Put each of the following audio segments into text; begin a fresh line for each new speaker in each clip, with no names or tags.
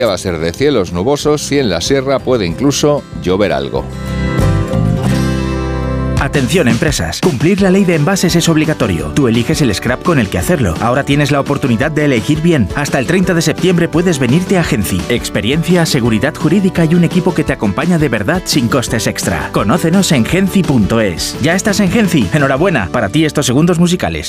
Va a ser de cielos nubosos y en la sierra puede incluso llover algo.
Atención empresas, cumplir la ley de envases es obligatorio. Tú eliges el scrap con el que hacerlo. Ahora tienes la oportunidad de elegir bien. Hasta el 30 de septiembre puedes venirte a Genci. Experiencia, seguridad jurídica y un equipo que te acompaña de verdad sin costes extra. Conócenos en genci.es. ¿Ya estás en Genci? Enhorabuena, para ti estos segundos musicales.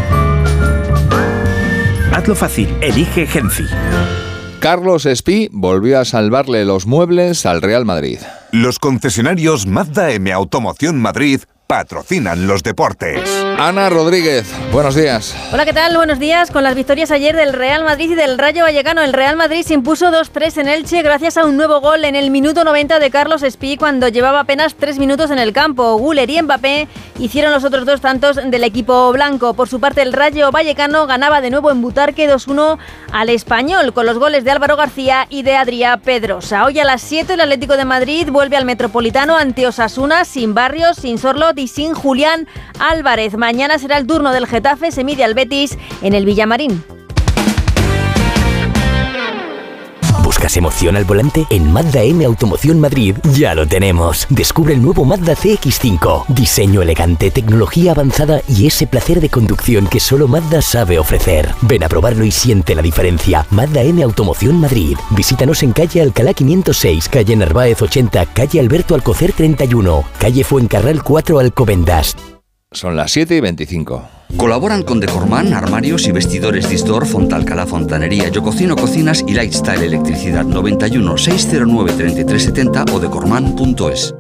Hazlo fácil, elige Genci.
Carlos Espí volvió a salvarle los muebles al Real Madrid.
Los concesionarios Mazda M Automoción Madrid patrocinan los deportes.
Ana Rodríguez, buenos días.
Hola, ¿qué tal? Buenos días. Con las victorias ayer del Real Madrid y del Rayo Vallecano, el Real Madrid se impuso 2-3 en Elche gracias a un nuevo gol en el minuto 90 de Carlos Espí cuando llevaba apenas 3 minutos en el campo. Güler y Mbappé hicieron los otros 2 tantos del equipo blanco. Por su parte, el Rayo Vallecano ganaba de nuevo en Butarque 2-1 al Español con los goles de Álvaro García y de Adrià Pedrosa. Hoy a las 7 el Atlético de Madrid vuelve al Metropolitano ante Osasuna sin Barrios, sin Sorlot y sin Julián Álvarez. Mañana será el turno del Getafe, se mide al Betis en el Villamarín.
¿Buscas emoción al volante? En Mazda M Automoción Madrid ya lo tenemos. Descubre el nuevo Mazda CX-5. Diseño elegante, tecnología avanzada y ese placer de conducción que solo Mazda sabe ofrecer. Ven a probarlo y siente la diferencia. Mazda M Automoción Madrid. Visítanos en calle Alcalá 506, calle Narváez 80, calle Alberto Alcocer 31, calle Fuencarral 4 Alcobendas.
Son las 7:25.
Colaboran con Decorman, armarios y vestidores Distor, Fontalcalá Fontanería, Yo Cocino Cocinas y Lifestyle Electricidad. 91 609 3370 o decorman.es.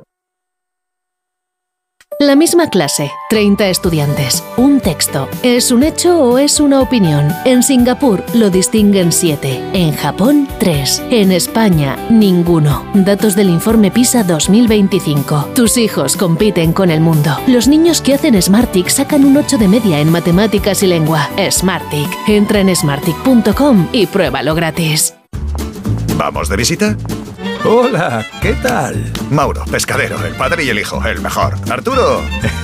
La misma clase, 30 estudiantes, un texto. ¿Es un hecho o es una opinión? En Singapur lo distinguen 7, en Japón 3, en España ninguno. Datos del informe PISA 2025. Tus hijos compiten con el mundo. Los niños que hacen Smartick sacan un 8 de media en matemáticas y lengua. Smartick. Entra en smartick.com y pruébalo gratis.
¿Vamos de visita?
Hola, ¿qué tal?
Mauro, pescadero, el padre y el hijo, el mejor. Arturo,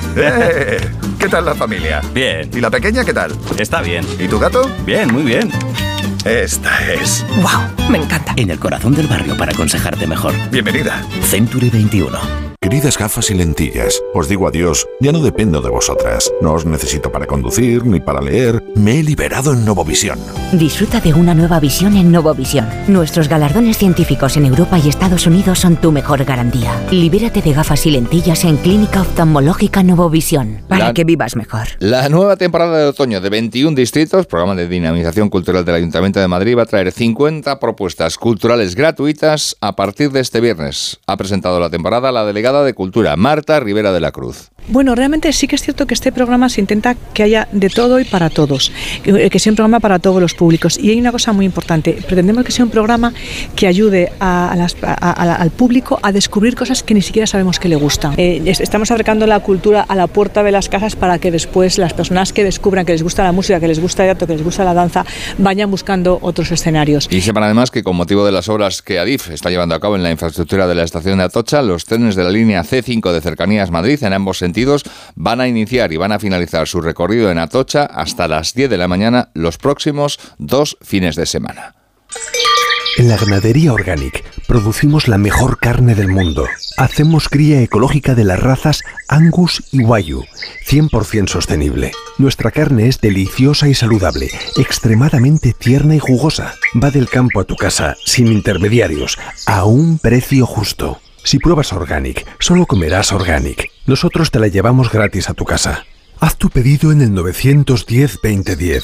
¿qué tal la familia?
Bien.
¿Y la pequeña qué tal?
Está bien.
¿Y tu gato?
Bien, muy bien.
Esta es.
¡Wow! Me encanta.
En el corazón del barrio para aconsejarte mejor.
Bienvenida.
Century 21.
Queridas gafas y lentillas, os digo adiós, ya no dependo de vosotras. No os necesito para conducir ni para leer. Me he liberado en Novovisión.
Disfruta de una nueva visión en Novovisión. Nuestros galardones científicos en Europa y Estados Unidos son tu mejor garantía. Libérate de gafas y lentillas en Clínica Oftalmológica Novovisión, para que vivas mejor.
La nueva temporada de otoño de 21 distritos, programa de dinamización cultural del Ayuntamiento de Madrid, va a traer 50 propuestas culturales gratuitas a partir de este viernes. Ha presentado la temporada la delegada de Cultura, Marta Rivera de la Cruz.
Bueno, realmente sí que es cierto que este programa se intenta que haya de todo y para todos, que sea un programa para todos los públicos. Y hay una cosa muy importante, pretendemos que sea un programa que ayude al público a descubrir cosas que ni siquiera sabemos que le gustan. Estamos acercando la cultura a la puerta de las casas para que después las personas que descubran que les gusta la música, que les gusta el teatro, que les gusta la danza, vayan buscando otros escenarios.
Y sepan además que con motivo de las obras que Adif está llevando a cabo en la infraestructura de la estación de Atocha, los trenes de la línea C5 de Cercanías Madrid en ambos sentidos van a iniciar y van a finalizar su recorrido en Atocha hasta las 10 de la mañana los próximos 2 fines de semana.
En la ganadería Organic producimos la mejor carne del mundo. Hacemos cría ecológica de las razas Angus y Wagyu, 100% sostenible. Nuestra carne es deliciosa y saludable, extremadamente tierna y jugosa. Va del campo a tu casa, sin intermediarios, a un precio justo. Si pruebas Organic, solo comerás Organic. Nosotros te la llevamos gratis a tu casa. Haz tu pedido en el 910-2010,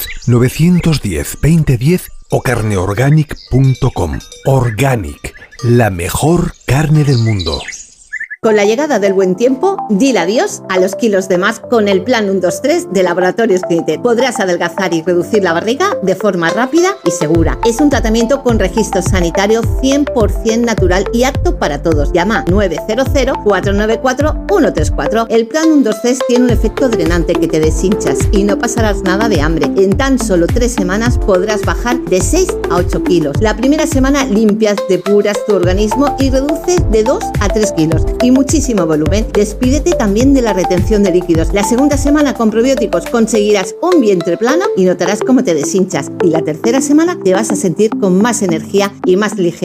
910-2010 o carneorganic.com. Organic, la mejor carne del mundo.
Con la llegada del buen tiempo, dile adiós a los kilos de más con el Plan 1-2-3 de Laboratorios Clinitet. Podrás adelgazar y reducir la barriga de forma rápida y segura. Es un tratamiento con registro sanitario 100% natural y apto para todos. Llama 900-494-134. El Plan 1-2-3 tiene un efecto drenante que te deshinchas y no pasarás nada de hambre. En tan solo 3 semanas podrás bajar de 6 a 8 kilos. La primera semana limpias, depuras tu organismo y reduces de 2 a 3 kilos. Y muchísimo volumen. Despídete también de la retención de líquidos. La segunda semana con probióticos conseguirás un vientre plano y notarás cómo te deshinchas. Y la tercera semana te vas a sentir con más energía y más ligero.